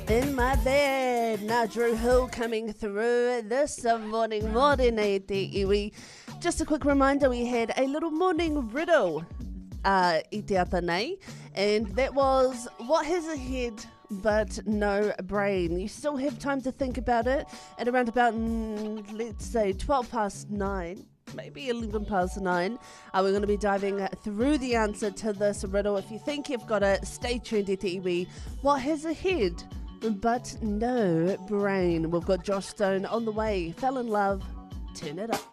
In my bed. Now Drew Hill coming through this morning nei te iwi. Just a quick reminder, we had a little morning riddle i te ata nei, and that was, what has a head but no brain? You still have time to think about it. At around about, let's say, 12 past 9. Maybe 11 past 9. We're going to be diving through the answer to this riddle. If you think you've got it, stay tuned to iwi. What has a head but no brain? We've got Josh Stone on the way. Fell in love. Turn it up.